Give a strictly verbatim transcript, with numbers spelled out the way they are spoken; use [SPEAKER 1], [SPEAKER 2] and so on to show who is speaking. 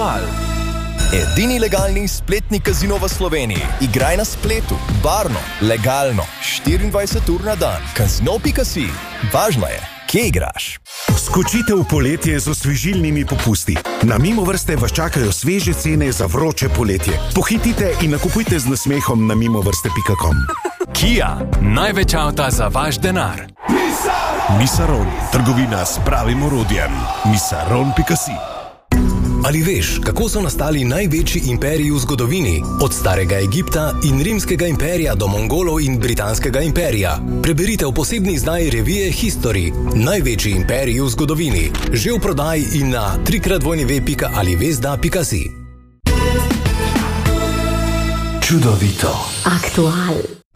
[SPEAKER 1] Aktual.
[SPEAKER 2] Edini legalni spletni kazino v Sloveniji. Igraj na spletu, varno, legalno, štiriindvajset ur na dan. kazino pika si. Važno je, kje igraš.
[SPEAKER 3] Skočite v poletje z osvežilnimi popusti. Na Mimovrste vas čakajo sveže cene za vroče poletje. Pohitite in nakupujte z nasmehom na mimovrste pika com.
[SPEAKER 1] Kia, največ avta za vaš denar.
[SPEAKER 4] Misaron, trgovina s pravim orodjem. misaron pika si.
[SPEAKER 5] Ali veš, kako so nastali največji imperiji v zgodovini? Od starega Egipta in rimskega imperija do Mongolov in britanskega imperija. Preberite v posebni izdaji revije History. Največji imperiji v zgodovini. Že v prodaji in na trikrat w pika alivezda pika si.
[SPEAKER 6] Čudovito.
[SPEAKER 7] Aktual.